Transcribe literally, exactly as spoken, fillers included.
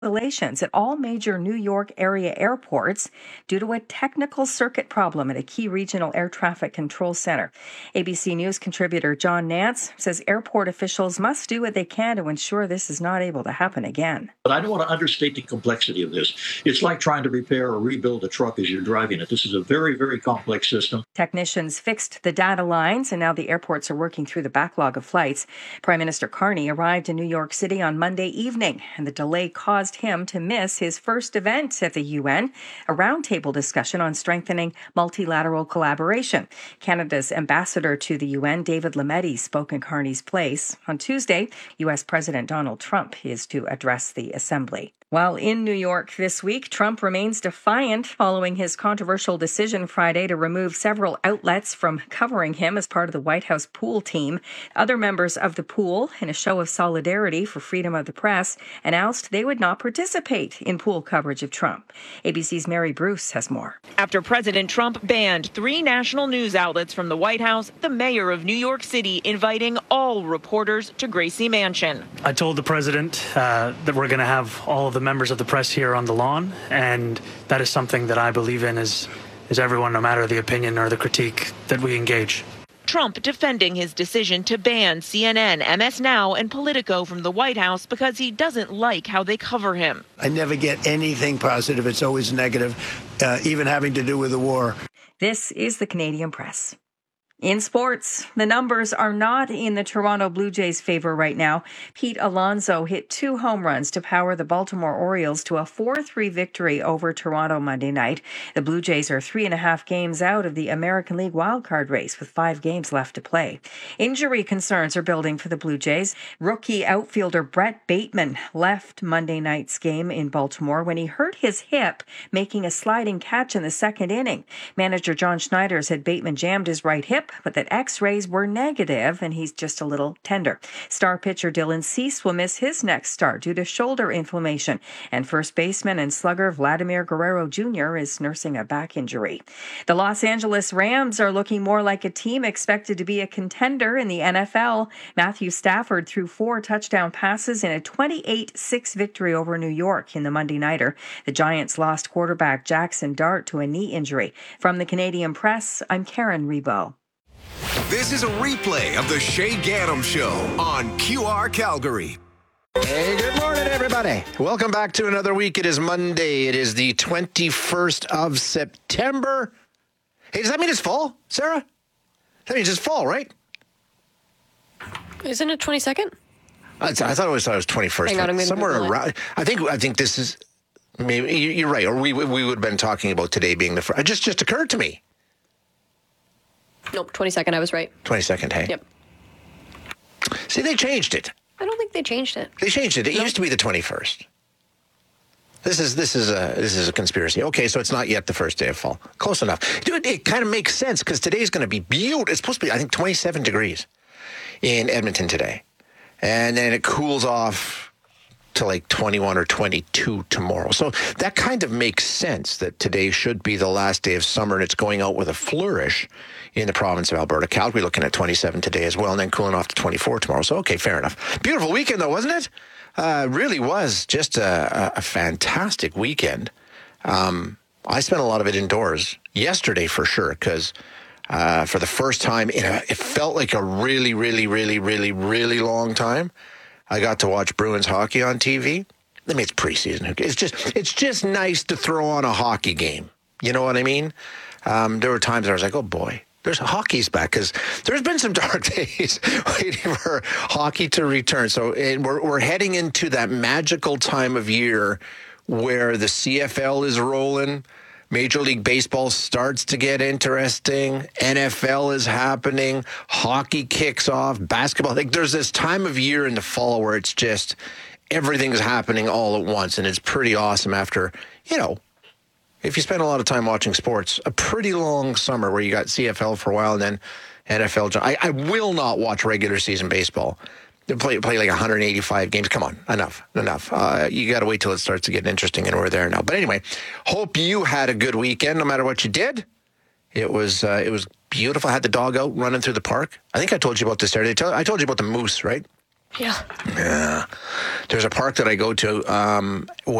Cancellations at all major New York area airports due to a technical circuit problem at a key regional air traffic control center. A B C News contributor John Nance says airport officials must do what they can to ensure this is not able to happen again. But I don't want to understate the complexity of this. It's like trying to repair or rebuild a truck as you're driving it. This is a very, very complex system. Technicians fixed the data lines, and now the airports are working through the backlog of flights. Prime Minister Carney arrived in New York City on Monday evening, and the delay caused him to miss his first event at the U N, a roundtable discussion on strengthening multilateral collaboration. Canada's ambassador to the U N, David Lametti, spoke in Carney's place. On Tuesday, U S President Donald Trump is to address the assembly. While in New York this week, Trump remains defiant following his controversial decision Friday to remove several outlets from covering him as part of the White House pool team. Other members of the pool, in a show of solidarity for freedom of the press, announced they would not participate in pool coverage of Trump. A B C's Mary Bruce has more. After President Trump banned three national news outlets from the White House, the mayor of New York City inviting all reporters to Gracie Mansion. I told the president uh, that we're going to have all of the members of the press here on the lawn, and that is something that I believe in is, is everyone, no matter the opinion or the critique, that we engage. Trump defending his decision to ban C N N, M S Now, and Politico from the White House because he doesn't like how they cover him. I never get anything positive. It's always negative, uh, even having to do with the war. This is the Canadian Press. In sports, the numbers are not in the Toronto Blue Jays' favor right now. Pete Alonso hit two home runs to power the Baltimore Orioles to a four three victory over Toronto Monday night. The Blue Jays are three and a half games out of the American League wildcard race with five games left to play. Injury concerns are building for the Blue Jays. Rookie outfielder Brett Bateman left Monday night's game in Baltimore when he hurt his hip making a sliding catch in the second inning. Manager John Schneider said Bateman jammed his right hip, but that x-rays were negative and he's just a little tender. Star pitcher Dylan Cease will miss his next start due to shoulder inflammation, and first baseman and slugger Vladimir Guerrero Junior is nursing a back injury. The Los Angeles Rams are looking more like a team expected to be a contender in the N F L. Matthew Stafford threw four touchdown passes in a twenty-eight six victory over New York in the Monday Nighter. The Giants lost quarterback Jackson Dart to a knee injury. From the Canadian Press, I'm Karen Rebo. This is a replay of the Shay Gaddam Show on Q R Calgary. Hey, good morning, everybody. Welcome back to another week. It is Monday. It is the twenty-first of September. Hey, does that mean it's fall, Sarah? That means it's fall, right? Isn't it twenty-second? I, I thought it was, thought it was twenty-first. Hang on, I'm gonna Somewhere Google it. around. I think I think this is maybe you're right. Or we we would have been talking about today being the first. It just just occurred to me. Nope, twenty-second, I was right. twenty-second, hey? Yep. See, they changed it. I don't think they changed it. They changed it. It No. used to be the twenty-first. This is this is a this is a conspiracy. Okay, so it's not yet the first day of fall. Close enough. Dude, it kind of makes sense because today's going to be beautiful. It's supposed to be, I think, twenty-seven degrees in Edmonton today. And then it cools off to like twenty-one or twenty-two tomorrow. So that kind of makes sense that today should be the last day of summer and it's going out with a flourish in the province of Alberta. Calgary looking at twenty-seven today as well and then cooling off to twenty-four tomorrow. So, okay, fair enough. Beautiful weekend though, wasn't it? Uh, really was just a, a fantastic weekend. Um, I spent a lot of it indoors yesterday for sure because uh, for the first time in a, it felt like a really, really, really, really, really long time. I got to watch Bruins hockey on T V. I mean, it's preseason. It's just, it's just nice to throw on a hockey game. You know what I mean? Um, there were times I was like, oh boy, there's hockey's back because there's been some dark days waiting for hockey to return. So and we're we're heading into that magical time of year where the C F L is rolling. Major League Baseball starts to get interesting. N F L is happening. Hockey kicks off. Basketball. Like there's this time of year in the fall where it's just everything's happening all at once. And it's pretty awesome after, you know, if you spend a lot of time watching sports, a pretty long summer where you got C F L for a while and then N F L. I, I will not watch regular season baseball. They play, play like one hundred eighty-five games. Come on, enough, enough. Uh, you got to wait till it starts to get interesting, and we're there now. But anyway, hope you had a good weekend, no matter what you did. It was uh, it was beautiful. I had the dog out running through the park. I think I told you about this Saturday. I told you about the moose, right? Yeah. Yeah. There's a park that I go to um,